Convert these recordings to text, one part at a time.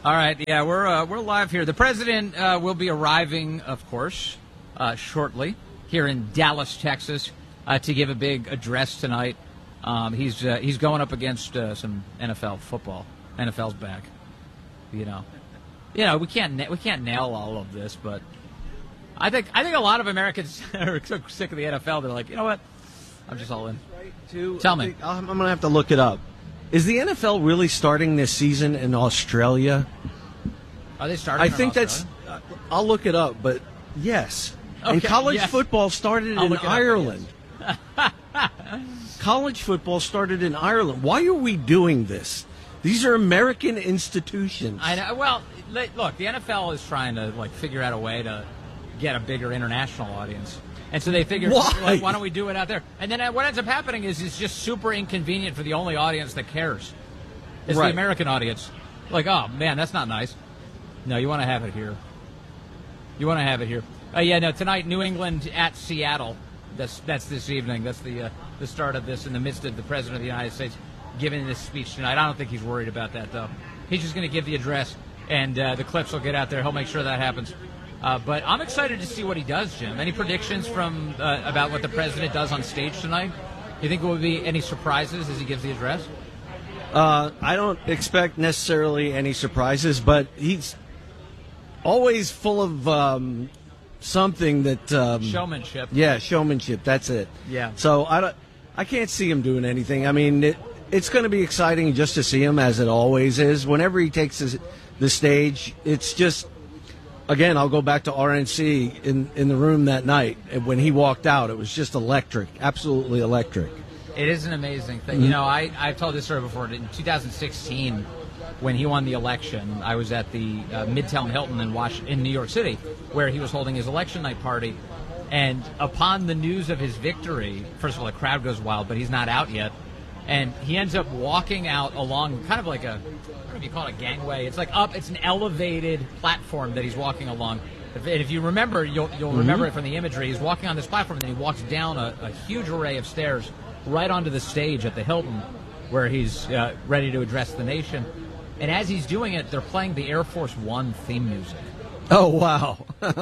All right, yeah, we're live here. The president will be arriving, of course, shortly here in Dallas, Texas, to give a big address tonight. He's going up against some NFL football. NFL's back. You know, we can't nail all of this, but I think a lot of Americans are so sick of the NFL. They're like, you know what? I'm just all in. Tell me. I'm going to have to look it up. Is the NFL really starting this season in Australia? Are they starting? I think that's. I'll look it up, but yes. Okay, and college yes. football started in Ireland. College football started in Ireland. Why are we doing this? These are American institutions. I know. Well, look, the NFL is trying to figure out a way to get a bigger international audience. And so they figured, why don't we do it out there? And then what ends up happening is it's just super inconvenient for the only audience that cares. It's the American audience. Like, oh, man, that's not nice. No, you want to have it here. Tonight, New England at Seattle. That's this evening. That's the start of this in the midst of the President of the United States giving this speech tonight. I don't think he's worried about that, though. He's just going to give the address, and the clips will get out there. He'll make sure that happens. But I'm excited to see what he does, Jim. Any predictions from about what the president does on stage tonight? You think there will be any surprises as he gives the address? I don't expect necessarily any surprises, but he's always full of something that showmanship. Yeah, showmanship. That's it. Yeah. So I can't see him doing anything. I mean, it's going to be exciting just to see him, as it always is. Whenever he takes the stage, it's just. Again, I'll go back to RNC in the room that night. And when he walked out, it was just electric, absolutely electric. It is an amazing thing. You know, I've told this story before. In 2016, when he won the election, I was at the Midtown Hilton in New York City, where he was holding his election night party. And upon the news of his victory, first of all, the crowd goes wild, but he's not out yet. And he ends up walking out along kind of like I don't know if you call it a gangway. It's it's an elevated platform that he's walking along. And if you remember, you'll remember it from the imagery. He's walking on this platform, and then he walks down a huge array of stairs right onto the stage at the Hilton, where he's ready to address the nation. And as he's doing it, they're playing the Air Force One theme music. Oh, wow.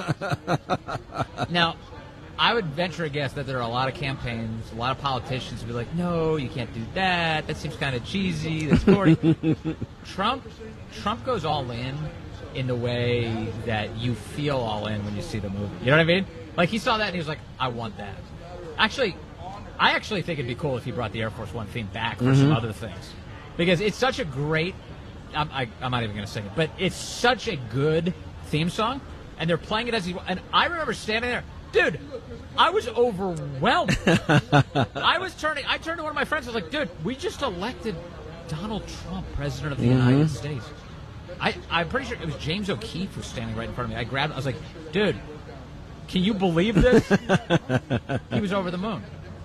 Now, I would venture a guess that there are a lot of campaigns, a lot of politicians who be like, no, you can't do that. That seems kind of cheesy. That's corny. Trump goes all in the way that you feel all in when you see the movie. You know what I mean? Like, he saw that and he was like, I want that. Actually, I actually think it'd be cool if he brought the Air Force One theme back for some other things. Because it's such a great, I'm not even going to sing it, but it's such a good theme song. And they're playing it and I remember standing there. Dude, I was overwhelmed. I turned to one of my friends. I was like, dude, we just elected Donald Trump, President of the United States. I'm pretty sure it was James O'Keefe who was standing right in front of me. I grabbed him. I was like, dude, can you believe this? He was over the moon.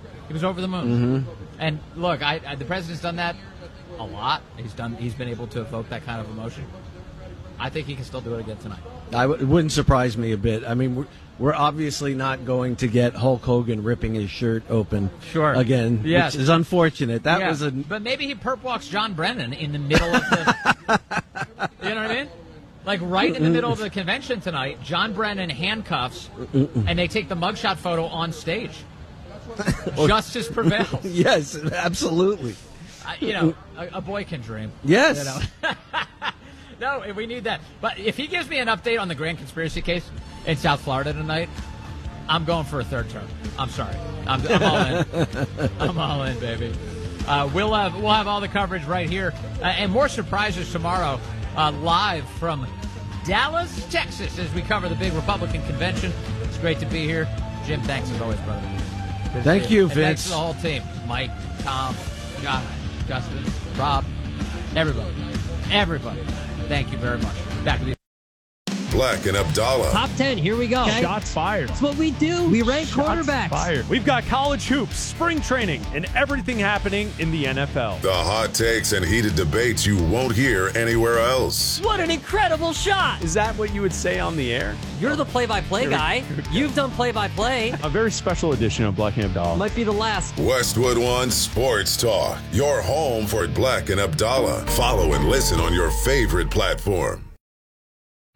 And look, the president's done that a lot. He's been able to evoke that kind of emotion. I think he can still do it again tonight. It wouldn't surprise me a bit. I mean, we're obviously not going to get Hulk Hogan ripping his shirt open again, which is unfortunate. But maybe he perp walks John Brennan in the middle of the... You know what I mean? Like right in the middle of the convention tonight, John Brennan handcuffs, and they take the mugshot photo on stage. Justice prevails. Yes, absolutely. A boy can dream. Yes. No, we need that. But if he gives me an update on the grand conspiracy case in South Florida tonight, I'm going for a third term. I'm sorry. I'm all in. I'm all in, baby. We'll have all the coverage right here. And more surprises tomorrow live from Dallas, Texas, as we cover the big Republican convention. It's great to be here. Jim, thanks as always, brother. Thank you, and Vince. thanks to the whole team. Mike, Tom, Josh, Justin, Rob, everybody. Thank you very much. Back to the Black and Abdallah. Top 10, here we go. Okay. Shots fired. That's what we do. We rank quarterbacks. Fired. We've got college hoops, spring training, and everything happening in the NFL. The hot takes and heated debates you won't hear anywhere else. What an incredible shot. Is that what you would say on the air? You're the play-by-play guy. You've done play-by-play. A very special edition of Black and Abdallah. Might be the last. Westwood One Sports Talk. Your home for Black and Abdallah. Follow and listen on your favorite platform.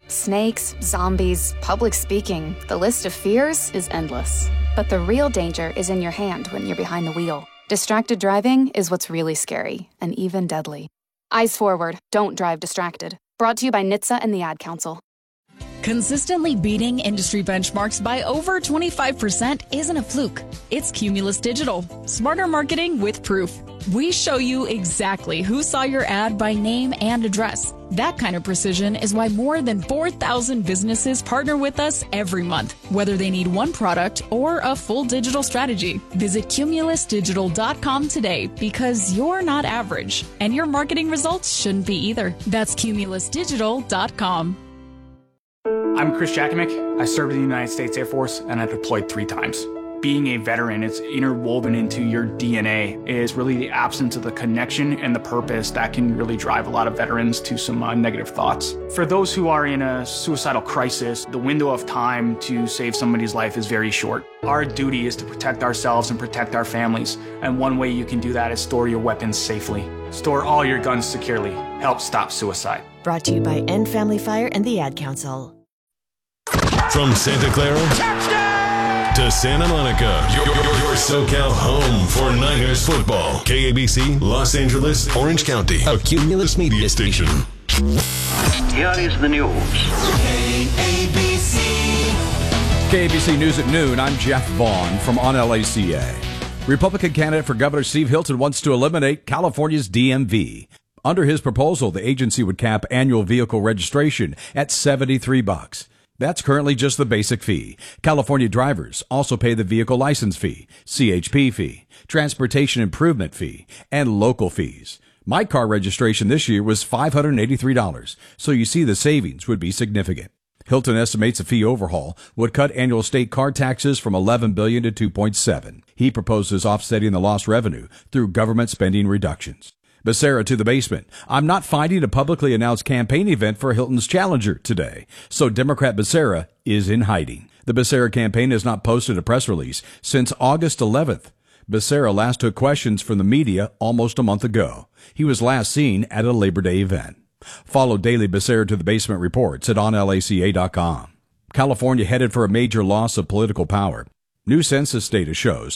Snakes, zombies, public speaking, the list of fears is endless. But the real danger is in your hand when you're behind the wheel. Distracted driving is what's really scary and even deadly. Eyes forward, don't drive distracted. Brought to you by NHTSA and the Ad Council. Consistently beating industry benchmarks by over 25% isn't a fluke. It's Cumulus Digital. Smarter marketing with proof. We show you exactly who saw your ad by name and address. That kind of precision is why more than 4,000 businesses partner with us every month, whether they need one product or a full digital strategy. Visit cumulusdigital.com today because you're not average, and your marketing results shouldn't be either. That's cumulusdigital.com. I'm Chris Jakovic. I served in the United States Air Force and I deployed 3 times. Being a veteran, it's interwoven into your DNA. It is really the absence of the connection and the purpose that can really drive a lot of veterans to some negative thoughts. For those who are in a suicidal crisis, the window of time to save somebody's life is very short. Our duty is to protect ourselves and protect our families. And one way you can do that is store your weapons safely. Store all your guns securely. Help stop suicide. Brought to you by End Family Fire and the Ad Council. From Santa Clara to Santa Monica, your SoCal home for Niners football. KABC, Los Angeles, Orange County, a Cumulus media station. Here is the news. KABC News at noon. I'm Jeff Vaughn from On LACA. Republican candidate for Governor Steve Hilton wants to eliminate California's DMV. Under his proposal, the agency would cap annual vehicle registration at $73. That's currently just the basic fee. California drivers also pay the vehicle license fee, CHP fee, transportation improvement fee, and local fees. My car registration this year was $583, so you see the savings would be significant. Hilton estimates a fee overhaul would cut annual state car taxes from $11 billion to $2.7. He proposes offsetting the lost revenue through government spending reductions. Becerra to the basement. I'm not finding a publicly announced campaign event for Hilton's challenger today, so Democrat Becerra is in hiding. The Becerra campaign has not posted a press release since August 11th. Becerra last took questions from the media almost a month ago. He was last seen at a Labor Day event. Follow daily Becerra to the Basement reports at onlaca.com. California headed for a major loss of political power. New census data shows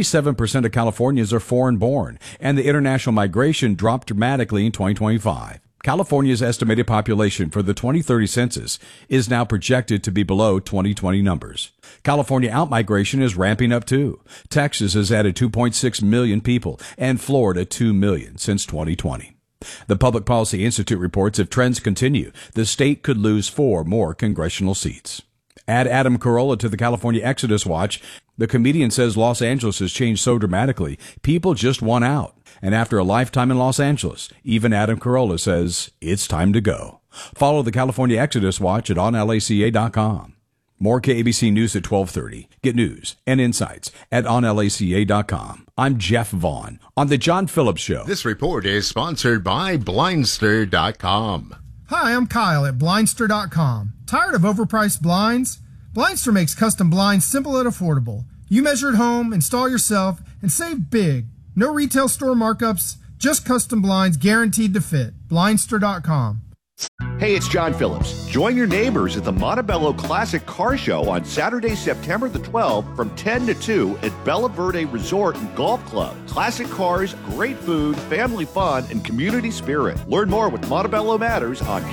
27% of Californians are foreign-born, and the international migration dropped dramatically in 2025. California's estimated population for the 2030 census is now projected to be below 2020 numbers. California outmigration is ramping up too. Texas has added 2.6 million people, and Florida 2 million since 2020. The Public Policy Institute reports if trends continue, the state could lose 4 more congressional seats. Add Adam Carolla to the California Exodus Watch. The comedian says Los Angeles has changed so dramatically, people just want out. And after a lifetime in Los Angeles, even Adam Carolla says it's time to go. Follow the California Exodus Watch at onlaca.com. More KABC News at 12:30. Get news and insights at onlaca.com. I'm Jeff Vaughn on The John Phillips Show. This report is sponsored by Blindster.com. Hi, I'm Kyle at Blindster.com. Tired of overpriced blinds? Blindster makes custom blinds simple and affordable. You measure at home, install yourself, and save big. No retail store markups, just custom blinds guaranteed to fit. Blindster.com. Hey, it's John Phillips. Join your neighbors at the Montebello Classic Car Show on Saturday, September the 12th from 10 to 2 at Bella Verde Resort and Golf Club. Classic cars, great food, family fun, and community spirit. Learn more with Montebello Matters on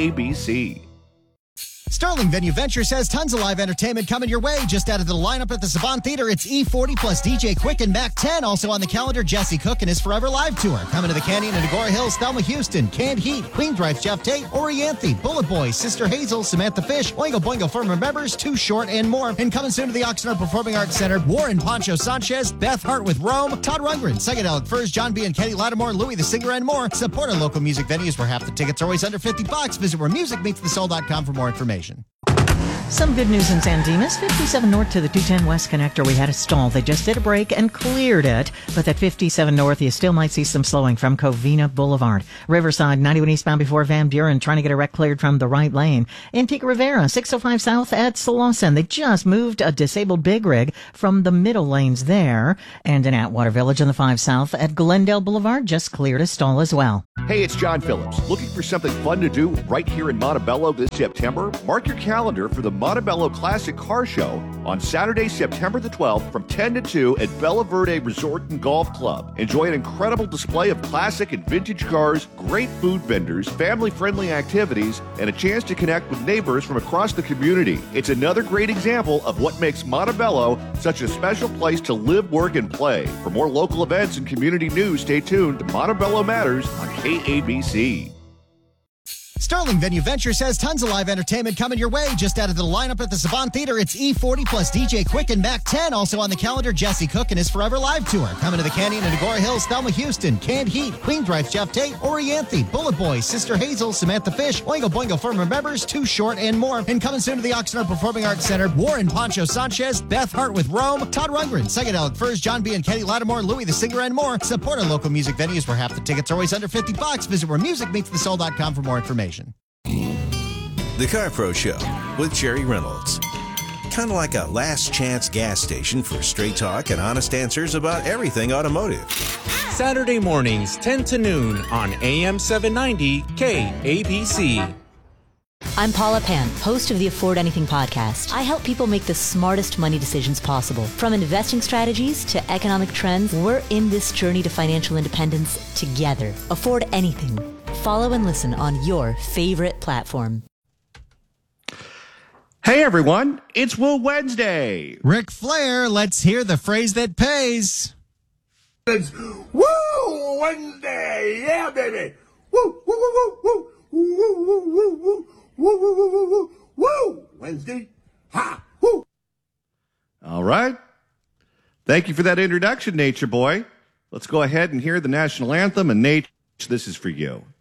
KABC. Sterling Venue Ventures has tons of live entertainment coming your way. Just added to the lineup at the Savant Theater, it's E40 plus DJ Quick and Mac 10. Also on the calendar, Jesse Cook and his Forever Live Tour. Coming to the Canyon and Agora Hills, Thelma Houston, Canned Heat, Queen Drive's Jeff Tate, Orianthe, Bullet Boy, Sister Hazel, Samantha Fish, Oingo Boingo Firm Members, Too Short, and more. And coming soon to the Oxnard Performing Arts Center, Warren Poncho Sanchez, Beth Hart with Rome, Todd Rundgren, Psychedelic Furs, John B. and Kenny Lattimore, Louis the Singer, and more. Support our local music venues where half the tickets are always under $50. Visit where music meets the soul.com for more information. Some good news in San Dimas. 57 north to the 210 West connector. We had a stall. They just did a break and cleared it. But at 57 north, you still might see some slowing from Covina Boulevard. Riverside, 91 eastbound before Van Buren, trying to get a wreck cleared from the right lane. In Pico Rivera, 605 south at Slauson. They just moved a disabled big rig from the middle lanes there. And in Atwater Village on the 5 south at Glendale Boulevard, just cleared a stall as well. Hey, it's John Phillips. Looking for something fun to do right here in Montebello this September? Mark your calendar for the Montebello Classic Car Show on Saturday, September the 12th from 10 to 2 at Bella Verde Resort and Golf Club. Enjoy an incredible display of classic and vintage cars, great food vendors, family-friendly activities, and a chance to connect with neighbors from across the community. It's another great example of what makes Montebello such a special place to live, work, and play. For more local events and community news, stay tuned to Montebello Matters on KABC. Sterling Venue Ventures has tons of live entertainment coming your way. Just added to the lineup at the Savant Theater, it's E40 plus DJ Quick and Mac 10. Also on the calendar, Jesse Cook and his Forever Live Tour. Coming to the Canyon and Agora Hills, Thelma Houston, Canned Heat, Queensrÿche, Jeff Tate, Orianthe, Bullet Boy, Sister Hazel, Samantha Fish, Oingo Boingo Firm Members, Too Short, and more. And coming soon to the Oxnard Performing Arts Center, Warren Poncho Sanchez, Beth Hart with Rome, Todd Rundgren, Psychedelic Furs, John B. and Kenny Lattimore, Louis the Singer, and more. Support our local music venues where half the tickets are always under $50. Visit wheremusicmeetsthesoul.com for more information. The Car Pro Show with Jerry Reynolds. Kind of like a last chance gas station for straight talk and honest answers about everything automotive. Saturday mornings, 10 to noon on AM 790 KABC. I'm Paula Pan, host of the Afford Anything podcast. I help people make the smartest money decisions possible. From investing strategies to economic trends, we're in this journey to financial independence together. Afford Anything. Follow and listen on your favorite platform. Hey everyone, it's Woo Wednesday. Ric Flair, let's hear the phrase that pays. It's Woo Wednesday, yeah baby. Woo, woo, woo, woo, woo, woo, woo, woo, woo, woo, woo, woo, woo, Wednesday, ha, woo. All right. Thank you for that introduction, Nature Boy. Let's go ahead and hear the national anthem, and Nate, this is for you.